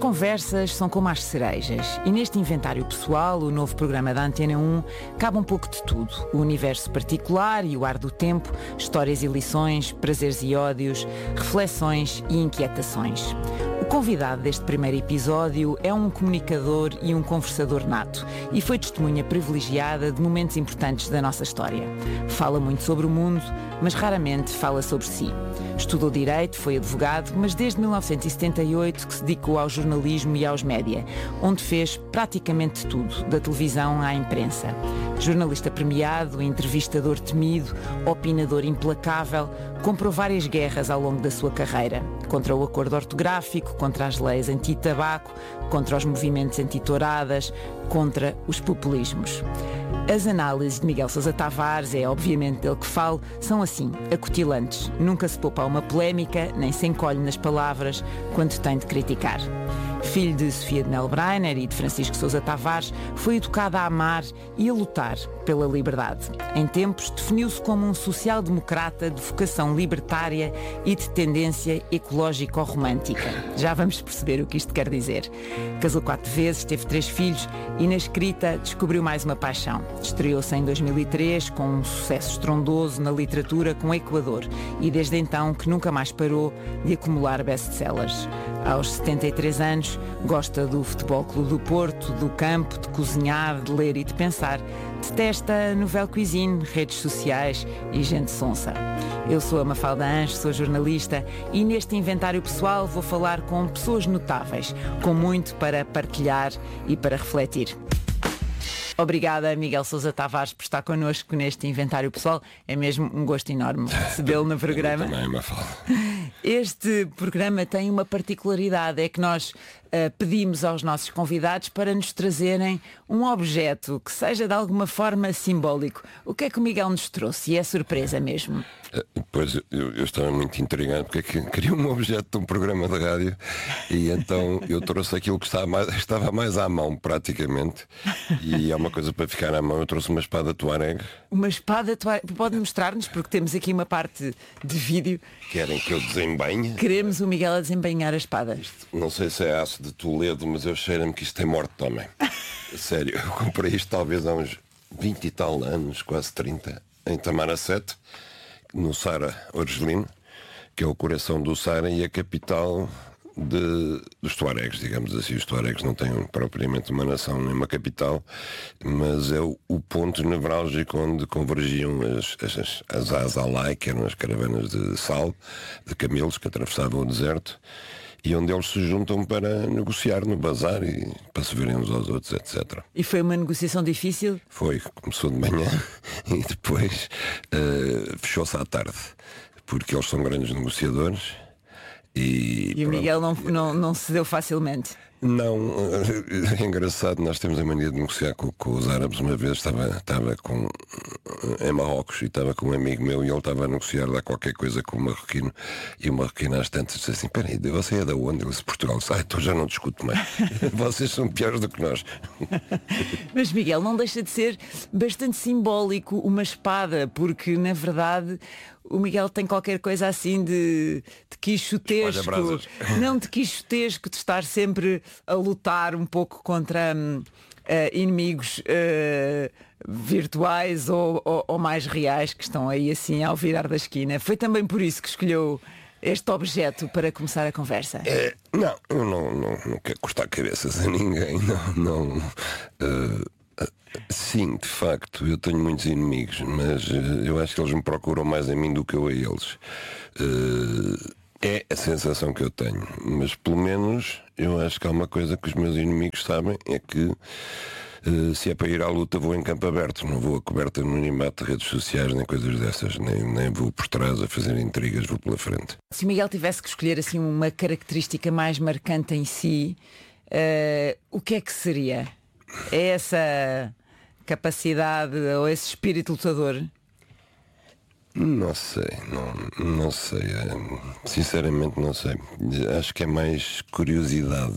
conversas são como as cerejas e neste inventário pessoal, o novo programa da Antena 1, cabe um pouco de tudo. O universo particular e o ar do tempo, histórias e lições, prazeres e ódios, reflexões e inquietações. O convidado deste primeiro episódio é um comunicador e um conversador nato e foi testemunha privilegiada de momentos importantes da nossa história. Fala muito sobre o mundo, mas raramente fala sobre si. Estudou Direito, foi advogado, mas desde 1978 que se dedicou ao jornalismo e aos média, onde fez praticamente tudo, da televisão à imprensa. Jornalista premiado, entrevistador temido, opinador implacável, comprou várias guerras ao longo da sua carreira. Contra o acordo ortográfico, contra as leis anti-tabaco, contra os movimentos anti-touradas, contra os populismos. As análises de Miguel Sousa Tavares, é obviamente dele que falo, são assim, acutilantes. Nunca se poupa a uma polémica, nem se encolhe nas palavras quando tem de criticar. Filho de Sofia de Mel Brainer e de Francisco Sousa Tavares, foi educado a amar e a lutar pela liberdade. Em tempos, definiu-se como um social-democrata de vocação libertária e de tendência ecológico-romântica. Já vamos perceber o que isto quer dizer. Casou 4 vezes, teve 3 filhos e na escrita descobriu mais uma paixão. Estreou-se em 2003 com um sucesso estrondoso na literatura com Equador e desde então que nunca mais parou de acumular best-sellers. Aos 73 anos, gosta do Futebol Clube do Porto, do campo, de cozinhar, de ler e de pensar. Detesta nouvelle cuisine, redes sociais e gente sonsa. Eu sou a Mafalda Anjos, sou jornalista e neste inventário pessoal vou falar com pessoas notáveis, com muito para partilhar e para refletir. Obrigada, Miguel Sousa Tavares, por estar connosco neste inventário pessoal. É mesmo um gosto enorme recebê-lo no programa. Também, Mafalda. Este programa tem uma particularidade, é que nós pedimos aos nossos convidados para nos trazerem um objeto que seja de alguma forma simbólico. O que é que o Miguel nos trouxe? E é surpresa mesmo. Pois, eu estava muito intrigado porque é que queria um objeto de um programa de rádio e então eu trouxe aquilo que estava mais à mão praticamente, e é uma coisa para ficar à mão. Eu trouxe uma espada Tuareg. Uma espada Tuareg? Pode mostrar-nos, porque temos aqui uma parte de vídeo. Querem que eu desembainhe? Queremos o Miguel a desembainhar a espada. Não sei se é aço de Toledo, mas eu cheiro-me que isto tem morte de homem. Sério, eu comprei isto talvez há uns 20 e tal anos, quase 30, em Tamaracete, no Sara Orgelino, que é o coração do Sara e a capital dos Tuaregs, digamos assim. Os Tuaregs não têm propriamente uma nação nem uma capital, mas é o ponto nevrálgico onde convergiam as Azalai, que eram as caravanas de sal, de camelos que atravessavam o deserto, e onde eles se juntam para negociar no bazar e para se verem uns aos outros, etc. E foi uma negociação difícil? Foi, começou de manhã e depois fechou-se à tarde, porque eles são grandes negociadores. E o Miguel não cedeu facilmente? Não, é engraçado, nós temos a mania de negociar com os árabes. Uma vez estava em Marrocos e estava com um amigo meu e ele estava a negociar lá qualquer coisa com o marroquino, e o marroquino às tantas disse assim: peraí, você é da onde? Ele disse: Portugal. Então já não discuto mais. Vocês são piores do que nós. Mas Miguel, não deixa de ser bastante simbólico uma espada, porque na verdade o Miguel tem qualquer coisa assim de quixotesco, não de quixotesco, de estar sempre a lutar um pouco contra inimigos virtuais ou mais reais, que estão aí assim ao virar da esquina. Foi também por isso que escolheu este objeto para começar a conversa? Não, eu não quero cortar cabeças a ninguém, sim, de facto, eu tenho muitos inimigos, mas eu acho que eles me procuram mais a mim do que eu a eles. É a sensação que eu tenho, mas pelo menos eu acho que há uma coisa que os meus inimigos sabem, é que se é para ir à luta vou em campo aberto, não vou a coberta no anonimato de redes sociais nem coisas dessas, nem vou por trás a fazer intrigas, vou pela frente. Se o Miguel tivesse que escolher assim uma característica mais marcante em si, o que é que seria? É essa capacidade ou esse espírito lutador? Não sei. Sinceramente não sei. Acho que é mais curiosidade.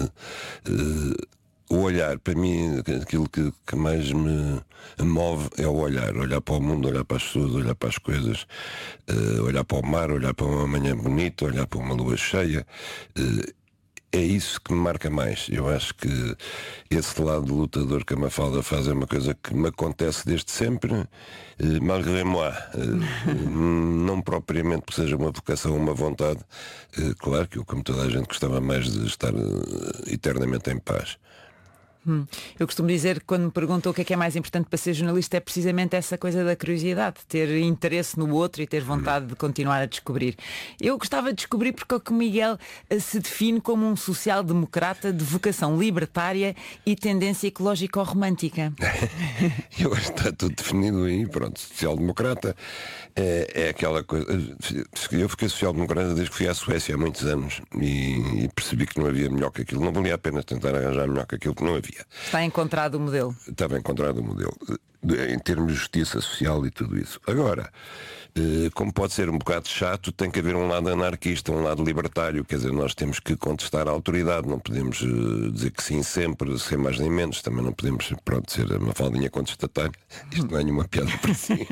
O olhar, para mim, aquilo que mais me move é o olhar para o mundo, olhar para as pessoas, olhar para as coisas, olhar para o mar, olhar para uma manhã bonita, olhar para uma lua cheia. é isso que me marca mais. Eu acho que esse lado lutador que a Mafalda faz é uma coisa que me acontece desde sempre, malgré moi. Não propriamente porque seja uma vocação ou uma vontade. Claro que eu, como toda a gente, gostava mais de estar eternamente em paz. Eu costumo dizer que quando me perguntam o que é mais importante para ser jornalista é precisamente essa coisa da curiosidade, ter interesse no outro e ter vontade de continuar a descobrir. Eu gostava de descobrir porque o Miguel se define como um social-democrata de vocação libertária e tendência ecológico-romântica. Eu acho que está tudo definido aí, pronto, social-democrata é aquela coisa. Eu fiquei social-democrata desde que fui à Suécia há muitos anos e percebi que não havia melhor que aquilo. Não valia a pena tentar arranjar melhor que aquilo que não havia. Está encontrado o modelo. Estava encontrado o modelo em termos de justiça social e tudo isso. Agora, como pode ser um bocado chato, tem que haver um lado anarquista, um lado libertário. Quer dizer, nós temos que contestar a autoridade. Não podemos dizer que sim sempre, sem mais nem menos. Também não podemos, pronto, ser uma faldinha contestatária. Isto não é nenhuma piada para si.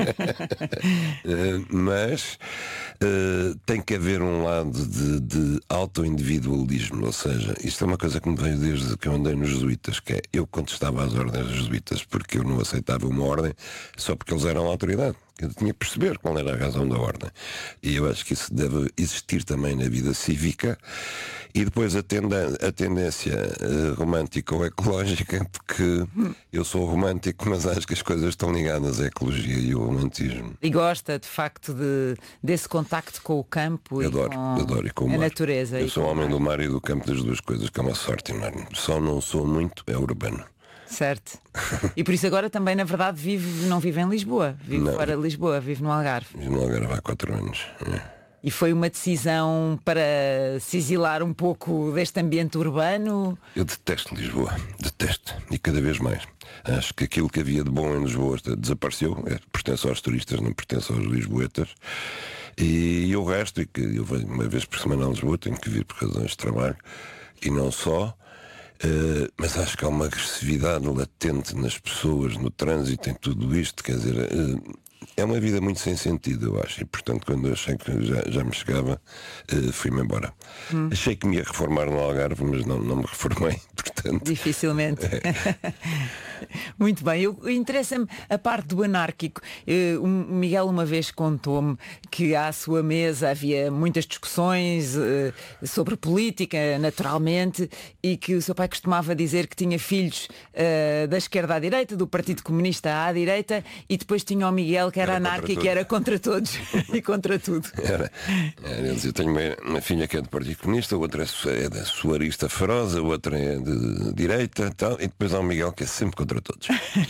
Mas tem que haver um lado de auto-individualismo. Ou seja, isto é uma coisa que me veio desde que eu andei nos jesuítas, que é, eu contestava às ordens dos jesuítas porque eu não aceitava uma ordem só porque eles eram a autoridade. Eu tinha que perceber qual era a razão da ordem. E eu acho que isso deve existir também na vida cívica. E depois a tendência romântica ou ecológica, porque eu sou romântico, mas acho que as coisas estão ligadas à ecologia e ao romantismo. E gosta, de facto, desse contacto com o campo adoro, e com o mar. A natureza. Eu sou homem do mar e do campo, das duas coisas, que é uma sorte enorme. Só não sou muito urbano. Certo. E por isso agora também, na verdade, não vive em Lisboa. Vive fora de Lisboa, vive no Algarve. Vive no Algarve há 4 anos. E foi uma decisão para se exilar um pouco deste ambiente urbano? Eu detesto Lisboa. Detesto. E cada vez mais. Acho que aquilo que havia de bom em Lisboa desapareceu. Pertence aos turistas, não pertence aos lisboetas. E o resto, e que eu venho uma vez por semana a Lisboa, tenho que vir por razões de trabalho. E não só. Mas acho que há uma agressividade latente nas pessoas, no trânsito, em tudo isto. Quer dizer, é uma vida muito sem sentido, eu acho. E portanto, quando eu achei que já me chegava, fui-me embora. Achei que me ia reformar no Algarve, mas não me reformei, portanto. Dificilmente. Muito bem, interessa-me a parte do anárquico. O Miguel uma vez contou-me que à sua mesa havia muitas discussões sobre política, naturalmente, e que o seu pai costumava dizer que tinha filhos da esquerda à direita, do Partido Comunista à direita, e depois tinha o Miguel que era anárquico e era contra todos e contra tudo. Eu tenho uma filha que é do Partido Comunista, outra é da suarista feroz, a outra é de direita, tal, e depois há o Miguel que é sempre contra todos.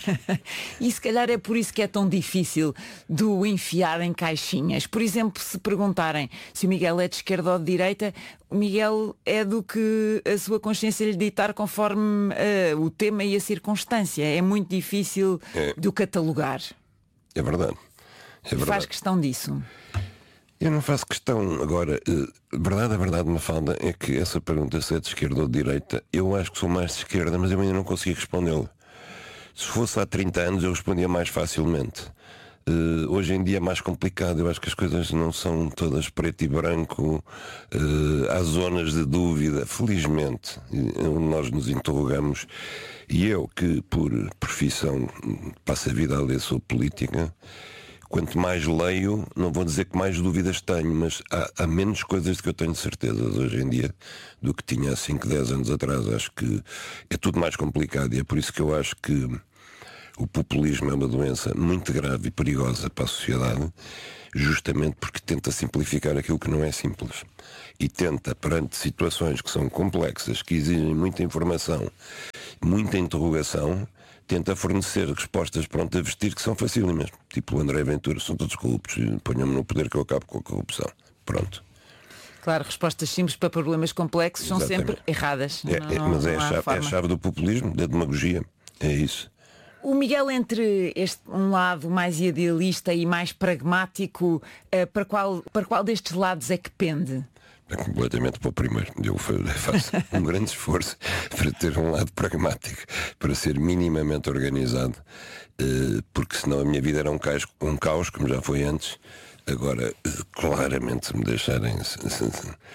E se calhar é por isso que é tão difícil de o enfiar em caixinhas. Por exemplo, se perguntarem se o Miguel é de esquerda ou de direita, o Miguel é do que a sua consciência lhe ditar conforme o tema e a circunstância. É muito difícil de o catalogar. É verdade. Faz questão disso. Eu não faço questão. Agora, a verdade, Mafalda, é que essa pergunta se é de esquerda ou de direita, eu acho que sou mais de esquerda, mas eu ainda não consegui respondê-la. Se fosse há 30 anos eu respondia mais facilmente. Hoje em dia é mais complicado. Eu acho que as coisas não são todas preto e branco. Há zonas de dúvida, felizmente, onde nós nos interrogamos. E eu, que por profissão passo a vida a ler sobre política, quanto mais leio, não vou dizer que mais dúvidas tenho, mas há menos coisas de que eu tenho certezas hoje em dia do que tinha há 5, 10 anos atrás. Acho que é tudo mais complicado e é por isso que eu acho que o populismo é uma doença muito grave e perigosa para a sociedade, justamente porque tenta simplificar aquilo que não é simples. E tenta, perante situações que são complexas, que exigem muita informação, muita interrogação, tenta fornecer respostas pronto a vestir que são facílimas. Tipo o André Ventura, são todos corruptos, ponham-me no poder que eu acabo com a corrupção. Pronto. Claro, respostas simples para problemas complexos são sempre erradas. Mas é a chave do populismo, da demagogia. É isso. O Miguel, entre um lado mais idealista e mais pragmático, para qual destes lados é que pende? É completamente para o primeiro. Eu faço um grande esforço para ter um lado pragmático, para ser minimamente organizado, porque senão a minha vida era um caos, como já foi antes. Agora, claramente, se me deixarem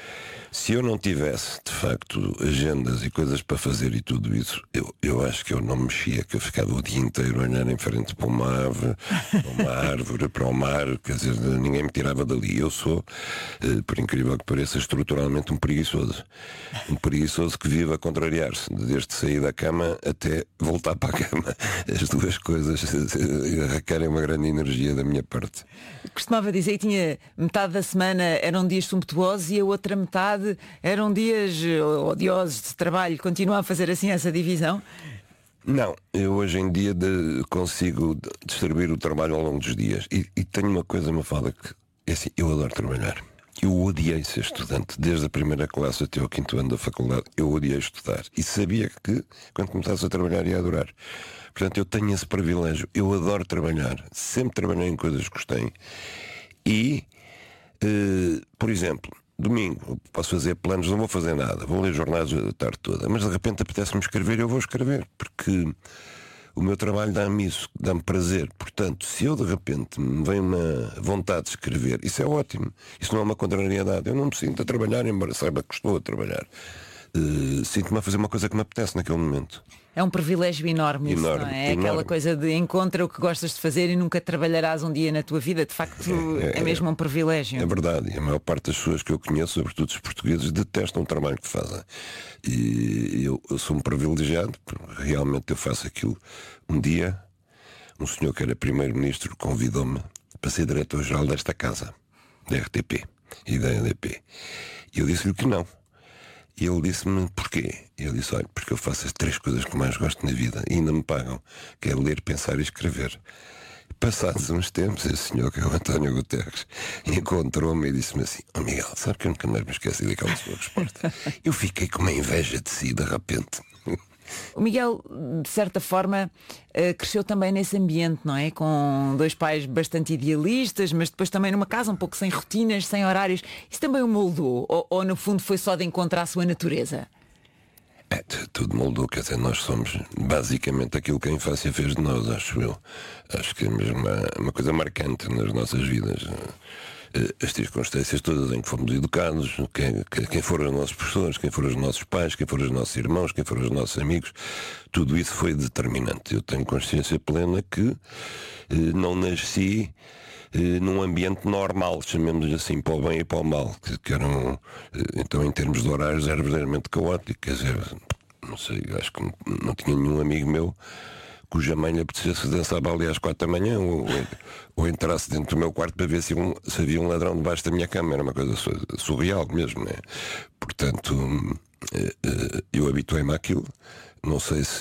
Se eu não tivesse, de facto, agendas e coisas para fazer e tudo isso, eu acho que eu não mexia, que eu ficava o dia inteiro a olhar em frente para uma ave, para uma árvore, para o mar, quer dizer, ninguém me tirava dali. Eu sou, por incrível que pareça, estruturalmente um preguiçoso. Um preguiçoso que vive a contrariar-se, desde sair da cama até voltar para a cama. As duas coisas requerem uma grande energia da minha parte. Costumava dizer que tinha metade da semana eram dias sumptuosos e a outra metade eram dias odiosos de trabalho. Continua a fazer assim essa divisão? Não, eu hoje em dia consigo distribuir o trabalho ao longo dos dias. E tenho uma coisa, Mafalda, que é assim, eu adoro trabalhar. Eu odiei ser estudante. Desde a primeira classe até ao 5º ano da faculdade, eu odiei estudar. E sabia que, quando começasse a trabalhar, ia adorar. Portanto, eu tenho esse privilégio. Eu adoro trabalhar. Sempre trabalhei em coisas que gostei. E, por exemplo, domingo, posso fazer planos, não vou fazer nada. Vou ler jornais a tarde toda. Mas, de repente, apetece-me escrever, eu vou escrever. Porque o meu trabalho dá-me isso, dá-me prazer. Portanto, se eu de repente me vem uma vontade de escrever, isso é ótimo. Isso não é uma contrariedade. Eu não me sinto a trabalhar, embora saiba que estou a trabalhar. Sinto-me a fazer uma coisa que me apetece naquele momento. É um privilégio enorme isso, não é? Enorme. Aquela coisa de encontra o que gostas de fazer e nunca trabalharás um dia na tua vida. De facto, é mesmo um privilégio. É verdade. E a maior parte das pessoas que eu conheço, sobretudo os portugueses, detestam o trabalho que fazem. E eu sou um privilegiado, porque realmente eu faço aquilo. Um dia, um senhor que era primeiro-ministro convidou-me para ser diretor-geral desta casa, da RTP e da EDP. E eu disse-lhe que não. E ele disse-me porquê. E eu disse, olha, porque eu faço as 3 coisas que mais gosto na vida e ainda me pagam, que é ler, pensar e escrever. Passados uns tempos, esse senhor, que é o António Guterres, encontrou-me e disse-me assim, Miguel, sabe que eu nunca mais me esqueci daquela sua resposta? Eu fiquei com uma inveja de si, de repente. O Miguel, de certa forma, cresceu também nesse ambiente, não é? Com 2 pais bastante idealistas, mas depois também numa casa um pouco sem rotinas, sem horários. Isso também o moldou? Ou no fundo foi só de encontrar a sua natureza? Tudo moldou, quer dizer, nós somos basicamente aquilo que a infância fez de nós, acho eu. Acho que é mesmo uma coisa marcante nas nossas vidas. As circunstâncias todas em que fomos educados, quem foram os nossos professores, quem foram os nossos pais, quem foram os nossos irmãos, quem foram os nossos amigos, tudo isso foi determinante. Eu tenho consciência plena que não nasci num ambiente normal, chamemos assim, para o bem e para o mal, que eram, então em termos de horários, era verdadeiramente caótico. Quer dizer, não sei, acho que não tinha nenhum amigo meu cuja mãe lhe apetecesse dançar ali às 4 da manhã ou entrasse dentro do meu quarto para ver se havia um ladrão debaixo da minha cama. Era uma coisa surreal mesmo, né? Portanto, eu habituei-me àquilo. Não sei se...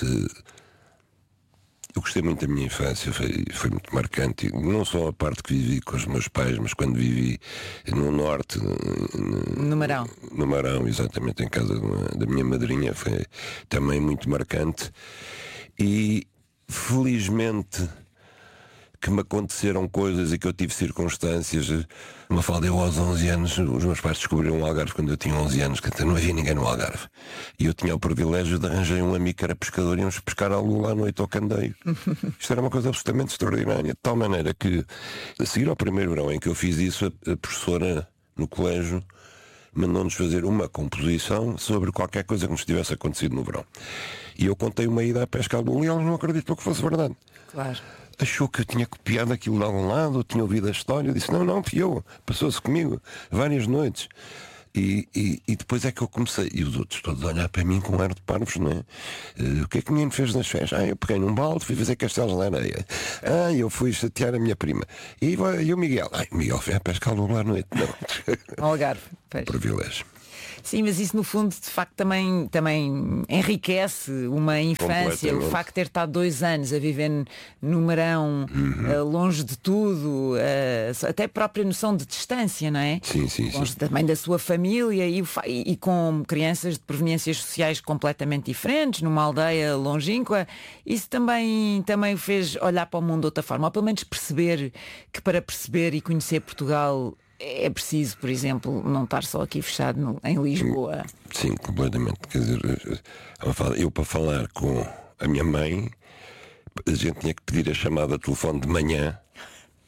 Eu gostei muito da minha infância, foi muito marcante. Não só a parte que vivi com os meus pais, mas quando vivi no norte, no Marão. No Marão, exatamente, em casa da minha madrinha, foi também muito marcante. E felizmente que me aconteceram coisas e que eu tive circunstâncias. Mafalda, eu aos 11 anos, os meus pais descobriram o Algarve quando eu tinha 11 anos, que até não havia ninguém no Algarve. E eu tinha o privilégio de arranjar um amigo que era pescador e íamos pescar à lula à noite ao candeio. Isto era uma coisa absolutamente extraordinária, de tal maneira que, a seguir ao primeiro verão em que eu fiz isso, a professora no colégio mandou-nos fazer uma composição sobre qualquer coisa que nos tivesse acontecido no verão. E eu contei uma ida à pesca à lula e elas não acreditou que fosse verdade. Claro. Achou que eu tinha copiado aquilo de algum lado, tinha ouvido a história. Eu disse, não, fui eu. Passou-se comigo várias noites. E depois é que eu comecei. E os outros todos a olhar para mim com um ar de parvos, não é? O que é que o menino fez nas festas? Eu peguei num balde, fui fazer castelos na areia. Eu fui chatear a minha prima. E o Miguel? O Miguel foi a pescar à noite. Não. Algarve. Privilégio. Sim, mas isso no fundo de facto também enriquece uma infância. O facto de ter estado 2 anos a viver no Marão, longe de tudo, até a própria noção de distância, não é? Sim. Longe também da sua família e com crianças de proveniências sociais completamente diferentes, numa aldeia longínqua. Isso também o fez olhar para o mundo de outra forma, ou pelo menos perceber que para perceber e conhecer Portugal é preciso, por exemplo, não estar só aqui fechado em Lisboa. Sim, completamente. Quer dizer, eu para falar com a minha mãe, a gente tinha que pedir a chamada de telefone de manhã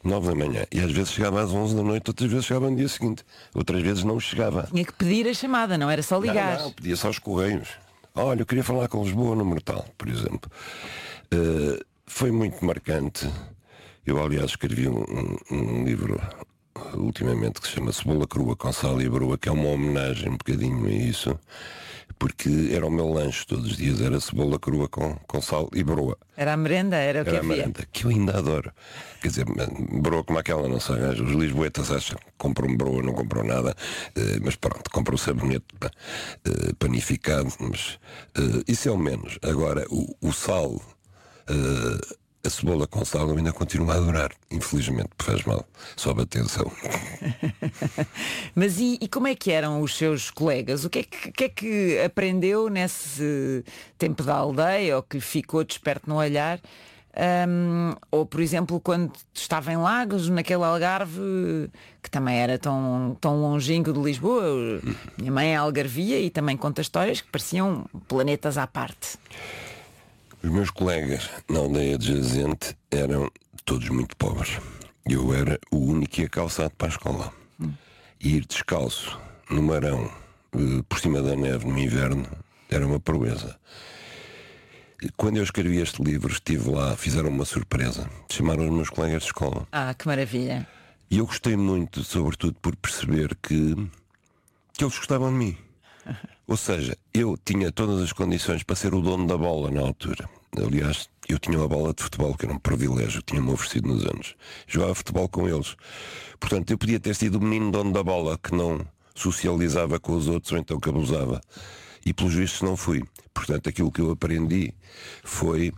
9 da manhã. E às vezes chegava às 11 da noite, outras vezes chegava no dia seguinte. Outras vezes não chegava. Tinha que pedir a chamada, não era só ligar. Não, pedia-se aos correios. Olha, eu queria falar com Lisboa no Mortal, por exemplo. Foi muito marcante. Eu, aliás, escrevi um livro ultimamente que se chama Cebola Crua com Sal e Broa, que é uma homenagem um bocadinho a isso, porque era o meu lanche todos os dias, era cebola crua com sal e broa. Era a merenda, era o que Era a havia. merenda, que eu ainda adoro. Quer dizer, broa como aquela, não sei, os lisboetas acham que compram broa, não compram nada, mas pronto, compram o sabonete panificado, mas isso é o menos. Agora, o sal, a cebola com sal eu ainda continuo a adorar, infelizmente, porque faz mal, sobe a tensão. Mas e como é que eram os seus colegas? O que é que aprendeu nesse tempo da aldeia, ou que lhe ficou desperto no olhar? Ou, por exemplo, quando estava em Lagos, naquele Algarve, que também era tão longínquo de Lisboa. Minha mãe é algarvia e também conta histórias que pareciam planetas à parte. Os meus colegas na aldeia adjacente eram todos muito pobres. Eu era o único que ia calçado para a escola. E ir descalço no marão, por cima da neve no inverno, era uma proeza. Quando eu escrevi este livro, estive lá, fizeram uma surpresa. Chamaram os meus colegas de escola. Ah, que maravilha. E eu gostei muito, sobretudo por perceber que eles gostavam de mim. Ou seja, eu tinha todas as condições para ser o dono da bola na altura. Aliás, eu tinha uma bola de futebol, que era um privilégio, tinha-me oferecido nos anos. Jogava futebol com eles. Portanto, eu podia ter sido o menino dono da bola que não socializava com os outros ou então que abusava. E pelos vistos não fui. Portanto, aquilo que eu aprendi foi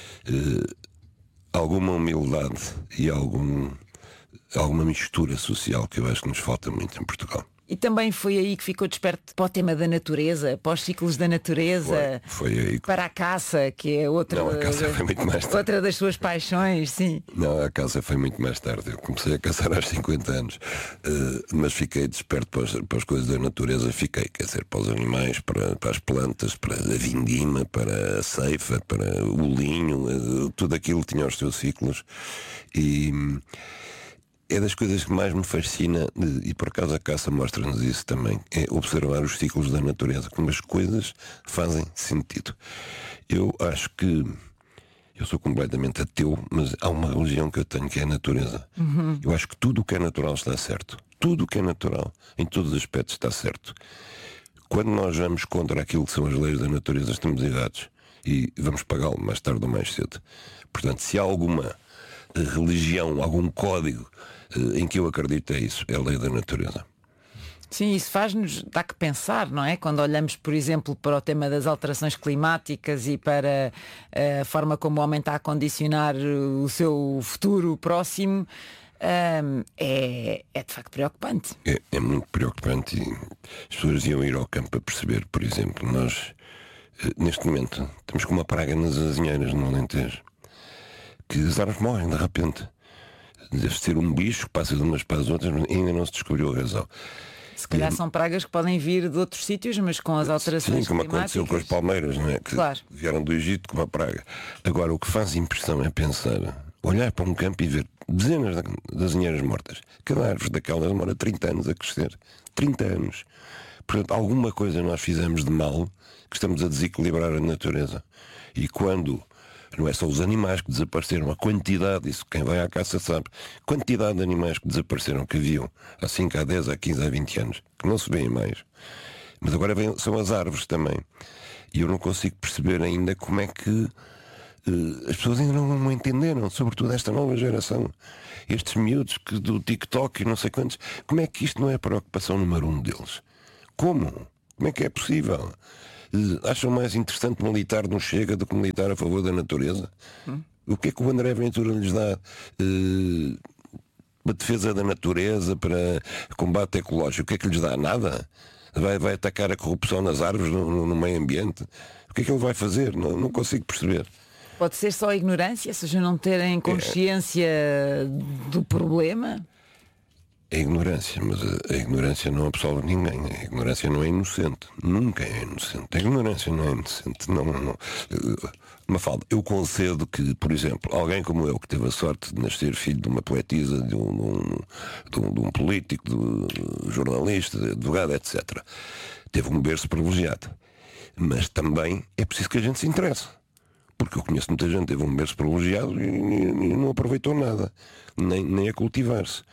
alguma humildade e alguma mistura social que eu acho que nos falta muito em Portugal. E também foi aí que ficou desperto para o tema da natureza, para os ciclos da natureza, foi aí que... para a caça, que é outra, Não, a caça foi muito mais tarde. Outra das suas paixões, sim. Não, a caça foi muito mais tarde. Eu comecei a caçar aos 50 anos, mas fiquei desperto para as coisas da natureza. Fiquei, quer dizer, para os animais, para as plantas, para a vindima, para a ceifa, para o linho, tudo aquilo tinha os seus ciclos. E é das coisas que mais me fascina, e por acaso a caça mostra-nos isso também, é observar os ciclos da natureza, como as coisas fazem sentido. Eu acho que eu sou completamente ateu, mas há uma religião que eu tenho, que é a natureza. Eu acho que tudo o que é natural está certo. Tudo o que é natural, em todos os aspectos, está certo. Quando nós vamos contra aquilo que são as leis da natureza, estamos errados. E vamos pagá-lo mais tarde ou mais cedo. Portanto, se há alguma religião, algum código em que eu acredito, é isso, é a lei da natureza. Sim, isso faz-nos dar que pensar, não é? Quando olhamos, por exemplo, para o tema das alterações climáticas e para a forma como o homem está a condicionar o seu futuro próximo, é de facto preocupante. É muito preocupante, e as pessoas iam ir ao campo para perceber, por exemplo, nós neste momento estamos com uma praga nas azinheiras no Alentejo, que as árvores morrem de repente. Deve ser um bicho que passa de umas para as outras, mas ainda não se descobriu a razão. Se calhar são pragas que podem vir de outros sítios, mas com as alterações climáticas. Sim, como climáticas. aconteceu com as palmeiras, não é? Que claro. Vieram do Egito com uma praga. Agora, o que faz impressão é pensar, olhar para um campo e ver dezenas de azinheiras mortas. Cada árvore daquelas demora 30 anos a crescer. 30 anos. Portanto, alguma coisa nós fizemos de mal, que estamos a desequilibrar a natureza. E quando... Não é só os animais que desapareceram, a quantidade, isso quem vai à caça sabe, quantidade de animais que desapareceram, que haviam há 5, há 10, há 15, há 20 anos, que não se vêem mais. Mas agora são as árvores também. E eu não consigo perceber ainda como é que as pessoas ainda não entenderam, sobretudo esta nova geração. Estes miúdos do TikTok e não sei quantos, como é que isto não é a preocupação número 1 deles? Como? Como é que é possível? Acham mais interessante militar no Chega do que militar a favor da natureza? O que é que o André Ventura lhes dá? Para defesa da natureza, para combate ecológico, o que é que lhes dá? Nada? Vai atacar a corrupção nas árvores, no meio ambiente? O que é que ele vai fazer? Não consigo perceber. Pode ser só ignorância, ou seja, não terem consciência do problema? a ignorância, mas a ignorância não absolve ninguém. A ignorância não é inocente. Nunca é inocente. A ignorância não é inocente. Não. Mafalda, eu concedo que, por exemplo, alguém como eu, que teve a sorte de nascer filho de uma poetisa, de um político, de um jornalista, de advogado, etc., teve um berço privilegiado. Mas também é preciso que a gente se interesse. Porque eu conheço muita gente que teve um berço privilegiado e não aproveitou nada, nem a cultivar-se.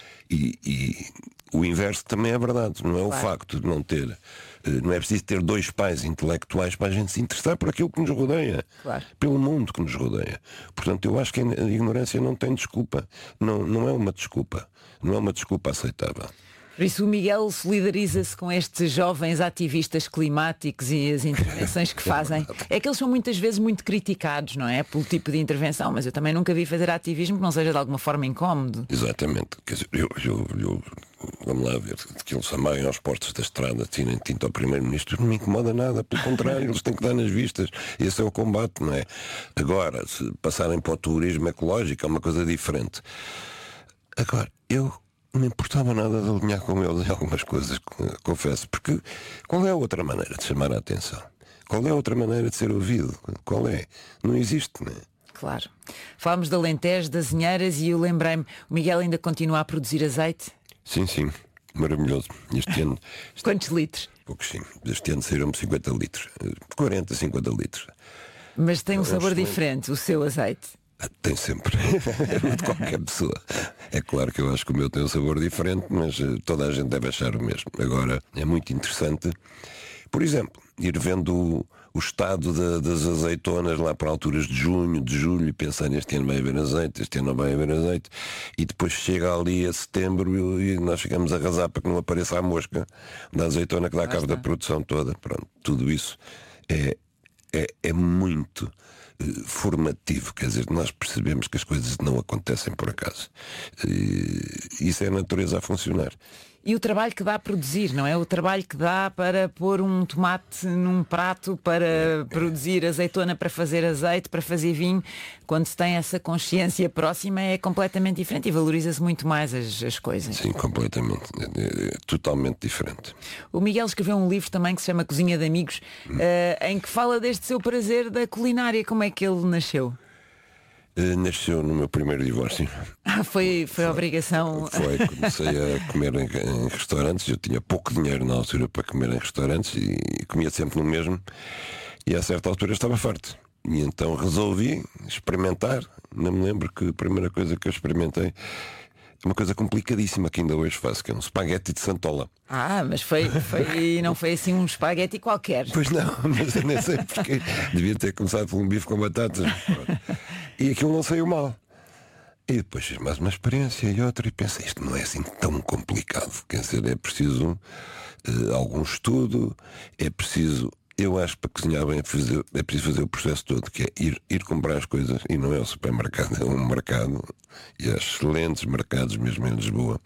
E o inverso também é verdade. Não é o facto de não ter. Não é preciso ter dois pais intelectuais para a gente se interessar por aquilo que nos rodeia, pelo mundo que nos rodeia. Portanto, eu acho que a ignorância não tem desculpa. Não é uma desculpa. Não é uma desculpa aceitável. Por isso o Miguel solidariza-se com estes jovens ativistas climáticos e as intervenções que fazem. É que eles são muitas vezes muito criticados, não é? Pelo tipo de intervenção, mas eu também nunca vi fazer ativismo que não seja de alguma forma incómodo. Exatamente. Quer dizer, eu vamos lá ver, que eles amarem aos postos da estrada, tirem tinta ao primeiro-ministro, não me incomoda nada, pelo contrário, eles têm que dar nas vistas. Esse é o combate, não é? Agora, se passarem para o turismo ecológico, é uma coisa diferente. Agora, eu não me importava nada de alinhar com eles em algumas coisas, confesso, porque qual é a outra maneira de chamar a atenção? Qual é a outra maneira de ser ouvido? Qual é? Não existe, não é? Claro. Falámos de Alentejo, das Inheiras, e eu lembrei-me, o Miguel ainda continua a produzir azeite? Sim, maravilhoso. Este ano... Quantos litros? Poucos, sim. Este ano saíram-me 50 litros. 40, 50 litros. Mas tem um sabor diferente, o seu azeite? Tem sempre. De qualquer pessoa. É claro que eu acho que o meu tem um sabor diferente, mas toda a gente deve achar o mesmo. Agora, é muito interessante, por exemplo, ir vendo o estado das azeitonas lá para alturas de junho, de julho, e pensar este ano vai haver azeite, este ano não vai haver azeite, e depois chega ali a setembro e nós ficamos a arrasar para que não apareça a mosca da azeitona que dá cabo da produção toda. Pronto, tudo isso é muito formativo, quer dizer, nós percebemos que as coisas não acontecem por acaso. Isso é a natureza a funcionar. E o trabalho que dá a produzir, não é? O trabalho que dá para pôr um tomate num prato, para produzir azeitona, para fazer azeite, para fazer vinho, quando se tem essa consciência próxima, é completamente diferente e valoriza-se muito mais as coisas. Sim, completamente. É totalmente diferente. O Miguel escreveu um livro também que se chama Cozinha de Amigos, em que fala deste seu prazer da culinária. Como é que ele nasceu? Nasceu no meu primeiro divórcio. Foi obrigação. Comecei a comer em restaurantes. Eu tinha pouco dinheiro na altura para comer em restaurantes e comia sempre no mesmo. E a certa altura estava farto. E então resolvi experimentar. Não me lembro que a primeira coisa que eu experimentei é uma coisa complicadíssima que ainda hoje faço, que é um espaguete de santola. Mas não foi assim um espaguete qualquer. Pois não, mas eu nem sei porque. Devia ter começado por um bife com batatas. E aquilo não saiu mal. E depois fiz mais uma experiência e outra e pensei, isto não é assim tão complicado. Quer dizer, é preciso algum estudo, é preciso... Eu acho que para cozinhar bem é preciso fazer o processo todo, que é ir comprar as coisas, e não é o supermercado, é um mercado, e há excelentes mercados mesmo em Lisboa.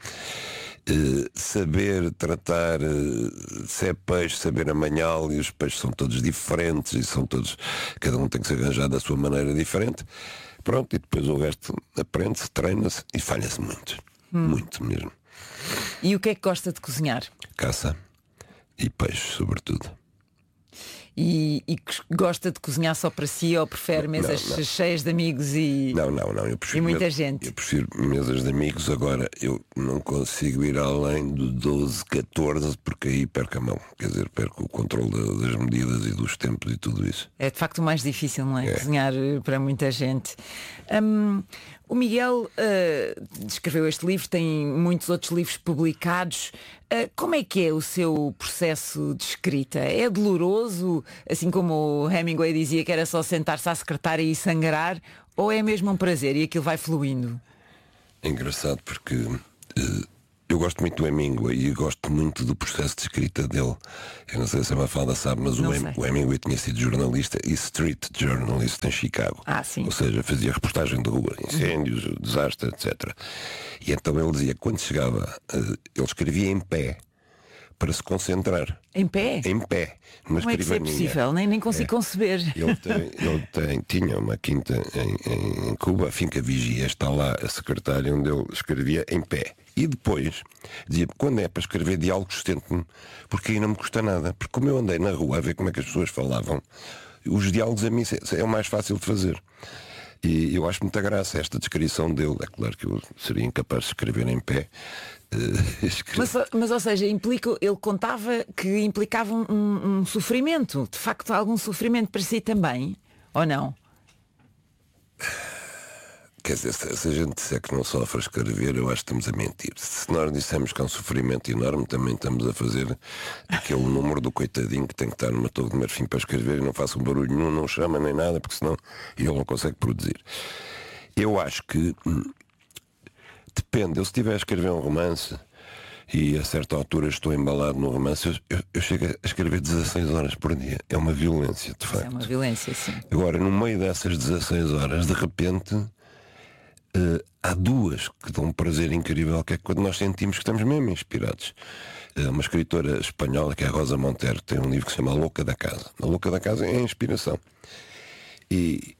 Saber tratar se é peixe, saber amanhá-lo, e os peixes são todos diferentes e são todos, cada um tem que se arranjar da sua maneira diferente. Pronto, e depois o resto aprende-se, treina-se e falha-se muito. Muito mesmo. E o que é que gosta de cozinhar? Caça e peixe, sobretudo. E gosta de cozinhar só para si ou prefere mesas cheias de amigos e... Não, eu prefiro e muita gente? Eu prefiro mesas de amigos. Agora, eu não consigo ir além do 12, 14, porque aí perco a mão. Quer dizer, perco o controle das medidas e dos tempos e tudo isso. É de facto o mais difícil, não é? Cozinhar para muita gente. O Miguel escreveu este livro, tem muitos outros livros publicados. Como é que é o seu processo de escrita? É doloroso, assim como o Hemingway dizia que era só sentar-se à secretária e sangrar, ou é mesmo um prazer e aquilo vai fluindo? É engraçado porque eu gosto muito do Hemingway e gosto muito do processo de escrita dele. Eu não sei se a Mafalda sabe, mas o Hemingway tinha sido jornalista e street journalist em Chicago. Sim. Ou seja, fazia reportagem de rua, incêndios, desastres, etc. E então ele dizia que quando chegava, ele escrevia em pé para se concentrar. Em pé? Em pé. Como é que isso é possível? Nem consigo conceber. Ele tinha uma quinta em Cuba, a finca Vigia, está lá a secretária onde ele escrevia em pé. E depois dizia, quando é para escrever diálogos, tento-me, porque aí não me custa nada. Porque como eu andei na rua a ver como é que as pessoas falavam, os diálogos a mim é o mais fácil de fazer. E eu acho muita graça esta descrição dele. É claro que eu seria incapaz de escrever em pé. Mas ou seja, ele contava que implicava um sofrimento, de facto algum sofrimento para si também, ou não? Quer dizer, se a gente disser que não sofre a escrever, eu acho que estamos a mentir. Se nós dissermos que é um sofrimento enorme, também estamos a fazer aquele número do coitadinho que tem que estar numa torre de marfim para escrever e não faça um barulho nenhum, não chama nem nada, porque senão ele não consegue produzir. Eu acho que depende. Eu, se estiver a escrever um romance e a certa altura estou embalado no romance, eu chego a escrever 16 horas por dia. É uma violência, de facto. É uma violência, sim. Agora, no meio dessas 16 horas, de repente, há duas que dão um prazer incrível, que é quando nós sentimos que estamos mesmo inspirados. Uma escritora espanhola, que é a Rosa Montero, tem um livro que se chama A Louca da Casa. A Louca da Casa é a inspiração. E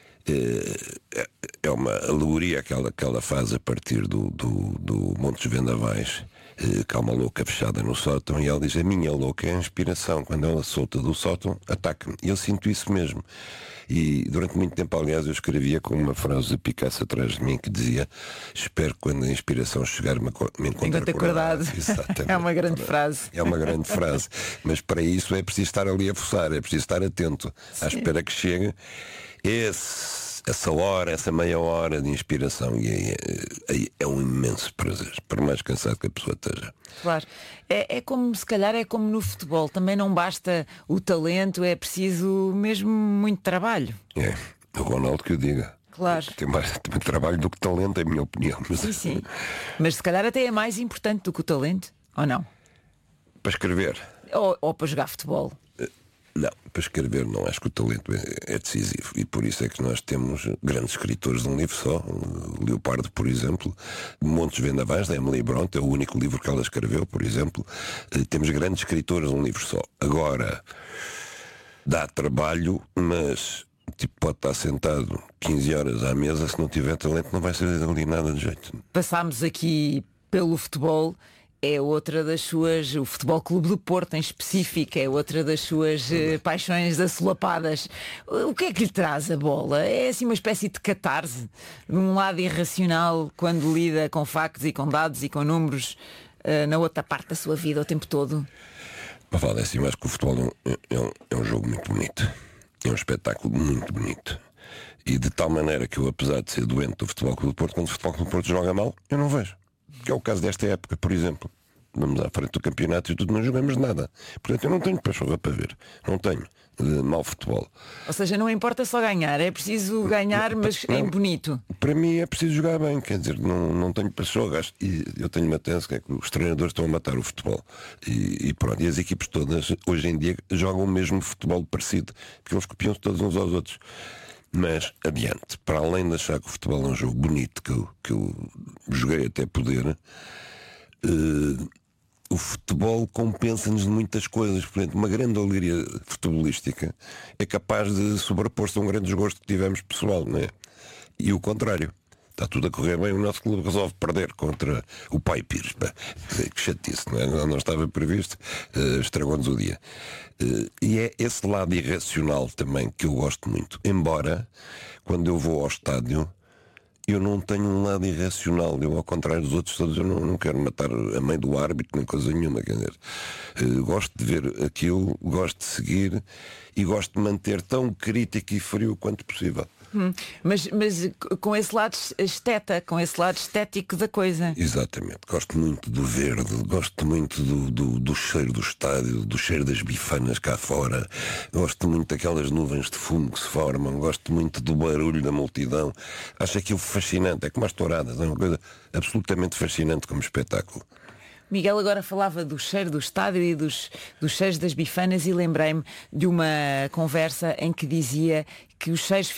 é uma alegoria que ela faz a partir do Monte dos Vendavais, que há uma louca fechada no sótão, e ela diz, a minha louca é a inspiração, quando ela solta do sótão, ataca-me. E eu sinto isso mesmo. E durante muito tempo, aliás, eu escrevia com uma frase de Picasso atrás de mim que dizia, espero que quando a inspiração chegar me encontre acordado. É uma grande frase. É uma grande frase. Mas para isso é preciso estar ali a forçar, é preciso estar atento. Sim. À espera que chegue essa hora, essa meia hora de inspiração. E é um imenso prazer, por mais cansado que a pessoa esteja. Claro, é como, se calhar é como no futebol, também não basta o talento, é preciso mesmo muito trabalho. É, o Ronaldo que o diga. Claro. Tem mais trabalho do que talento, é a minha opinião. Sim. Mas se calhar até é mais importante do que o talento, ou não? Para escrever. Ou para jogar futebol. Não, para escrever não, acho que o talento é decisivo, e por isso é que nós temos grandes escritores de um livro só. Leopardo, por exemplo, Montes Vendavais, da Emily Bronte, é o único livro que ela escreveu, por exemplo. Temos grandes escritores de um livro só. Agora, dá trabalho, mas pode estar sentado 15 horas à mesa, se não tiver talento não vai ser ali nada de jeito. Passámos aqui pelo futebol. É outra das suas, o Futebol Clube do Porto em específico, é outra das suas paixões assolapadas. O que é que lhe traz a bola? É assim uma espécie de catarse, um lado irracional quando lida com factos e com dados e com números na outra parte da sua vida o tempo todo? Mafalda, é assim, acho que o futebol é um jogo muito bonito, é um espetáculo muito bonito. E de tal maneira que eu, apesar de ser doente do Futebol Clube do Porto, quando o Futebol Clube do Porto joga mal, eu não vejo. Que é o caso desta época, por exemplo. Vamos à frente do campeonato e tudo, não jogamos nada. Portanto, eu não tenho pachorra para ver. Não tenho mau futebol. Ou seja, não importa só ganhar, é preciso ganhar, mas em bonito. Para mim é preciso jogar bem, quer dizer, não tenho pachorras. E eu tenho uma tese que é que os treinadores estão a matar o futebol. E pronto, e as equipes todas, hoje em dia, jogam o mesmo futebol parecido, porque eles copiam-se todos uns aos outros. Mas, adiante, para além de achar que o futebol é um jogo bonito, que eu joguei até poder, o futebol compensa-nos de muitas coisas. Portanto, uma grande alegria futebolística é capaz de sobrepor-se a um grande desgosto que tivemos pessoal, não é? E o contrário. Está tudo a correr bem, o nosso clube resolve perder contra o Pai Pires. Que chatice, não é? Não estava previsto, estragou-nos o dia. E é esse lado irracional também que eu gosto muito. Embora, quando eu vou ao estádio, eu não tenho um lado irracional. Eu, ao contrário dos outros todos, eu não quero matar a mãe do árbitro, nem coisa nenhuma. Quer dizer, gosto de ver aquilo, gosto de seguir e gosto de manter tão crítico e frio quanto possível. Mas com esse lado com esse lado estético da coisa. Exatamente, gosto muito do verde, gosto muito do cheiro do estádio, do cheiro das bifanas cá fora, gosto muito daquelas nuvens de fumo que se formam, gosto muito do barulho da multidão. Acho aquilo fascinante, é como as touradas, é uma coisa absolutamente fascinante como espetáculo. Miguel agora falava do cheiro do estádio e dos cheiros das bifanas, e lembrei-me de uma conversa em que dizia que os cheiros